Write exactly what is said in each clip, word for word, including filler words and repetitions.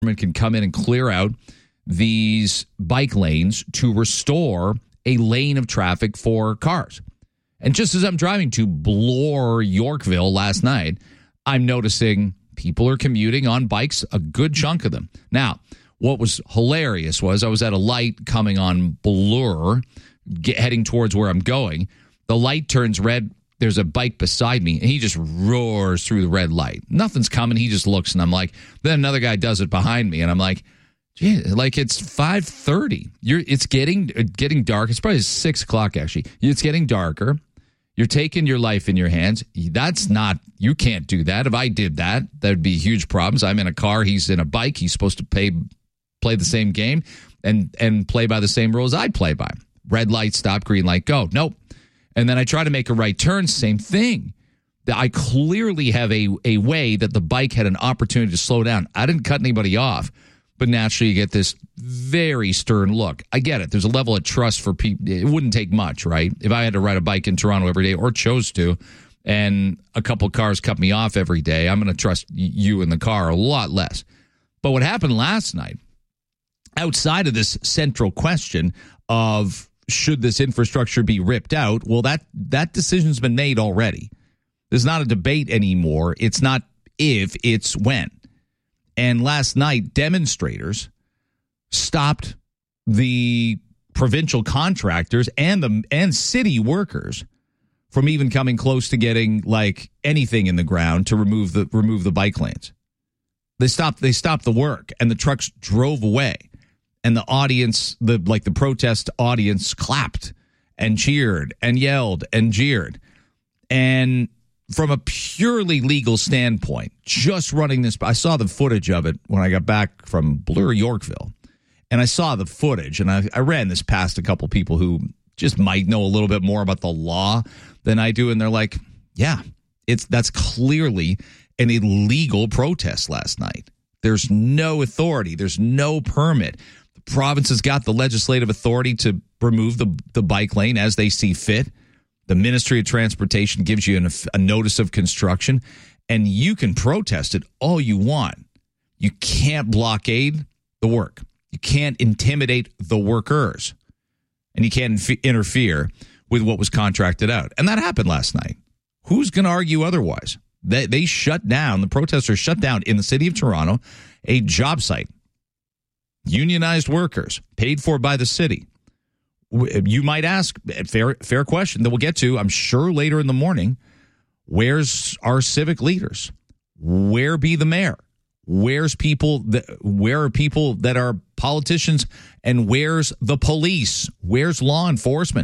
can come in and clear out these bike lanes to restore a lane of traffic for cars. And just as I'm driving to Bloor, Yorkville last night, I'm noticing people are commuting on bikes, a good chunk of them. Now, what was hilarious was I was at a light coming on Bloor, get, heading towards where I'm going. The light turns red. There's a bike beside me, and he just roars through the red light. Nothing's coming. He just looks, and I'm like, then another guy does it behind me, and I'm like, gee, like it's five thirty. You're, it's getting getting dark. It's probably six o'clock, actually. It's getting darker. You're taking your life in your hands. That's not, you can't do that. If I did that, there'd be huge problems. I'm in a car. He's in a bike. He's supposed to pay, play the same game and, and play by the same rules I play by. Red light, stop, green light, go. Nope. And then I try to make a right turn, same thing. I clearly have a, a way that the bike had an opportunity to slow down. I didn't cut anybody off, but naturally you get this very stern look. I get it. There's a level of trust for people. It wouldn't take much, right? If I had to ride a bike in Toronto every day or chose to, and a couple cars cut me off every day, I'm going to trust you in the car a lot less. But what happened last night, outside of this central question of should this infrastructure be ripped out, well, that, that decision's been made already. There's not a debate anymore. It's not if, it's when. And last night, demonstrators stopped the provincial contractors and the and city workers from even coming close to getting like anything in the ground to remove the remove the bike lanes. They stopped. They stopped the work, and the trucks drove away. And the audience, the like the protest audience, clapped and cheered and yelled and jeered. And from a purely legal standpoint, just running this, I saw the footage of it when I got back from Bloor, Yorkville, and I saw the footage, and I, I ran this past a couple people who just might know a little bit more about the law than I do, and they're like, yeah, it's that's clearly an illegal protest last night. There's no authority. There's no permit. The province has got the legislative authority to remove the, the bike lane as they see fit. The Ministry of Transportation gives you an, a notice of construction, and you can protest it all you want. You can't blockade the work. You can't intimidate the workers, and you can't inf- interfere with what was contracted out. And that happened last night. Who's going to argue otherwise? They, they shut down, the protesters shut down in the city of Toronto, a job site. Unionized workers, paid for by the city. You might ask, fair fair question that we'll get to, I'm sure, later in the morning. Where's our civic leaders? Where be the mayor? Where's people that, where are people that are politicians? And where's the police? Where's law enforcement?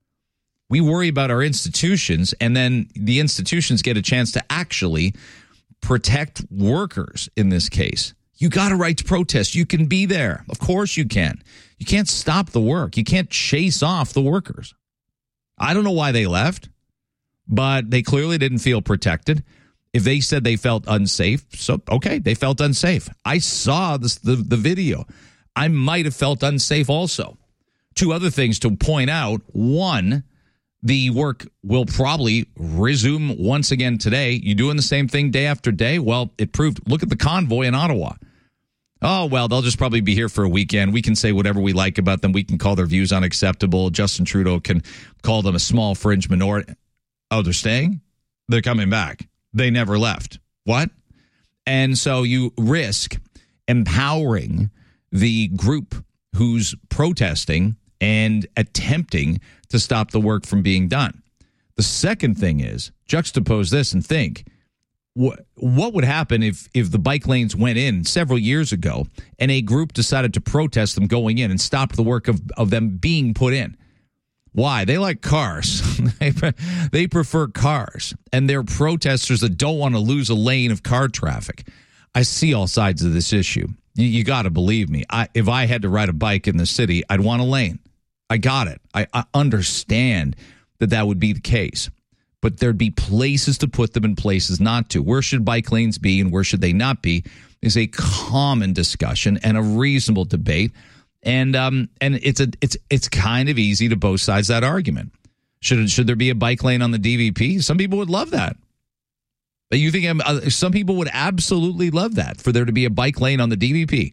We worry about our institutions, and then the institutions get a chance to actually protect workers in this case. You got a right to protest. You can be there. Of course you can. You can't stop the work. You can't chase off the workers. I don't know why they left, but they clearly didn't feel protected. If they said they felt unsafe, so okay, they felt unsafe. I saw this, the, the video. I might have felt unsafe also. Two other things to point out. One, the work will probably resume once again today. You doing the same thing day after day? Well, it proved, look at the convoy in Ottawa. Oh, well, they'll just probably be here for a weekend. We can say whatever we like about them. We can call their views unacceptable. Justin Trudeau can call them a small fringe minority. Oh, they're staying? They're coming back. They never left. What? And so you risk empowering the group who's protesting and attempting to stop the work from being done. The second thing is, juxtapose this and think, what what would happen if, if the bike lanes went in several years ago and a group decided to protest them going in and stop the work of, of them being put in? Why? They like cars. They prefer cars. And they're protesters that don't want to lose a lane of car traffic. I see all sides of this issue. You, you got to believe me. I, if I had to ride a bike in the city, I'd want a lane. I got it. I, I understand that that would be the case. But there'd be places to put them and places not to. Where should bike lanes be and where should they not be is a common discussion and a reasonable debate. And um and it's a it's it's kind of easy to both sides of that argument. Should should there be a bike lane on the D V P? Some people would love that. You think I'm, uh, some people would absolutely love that, for there to be a bike lane on the D V P.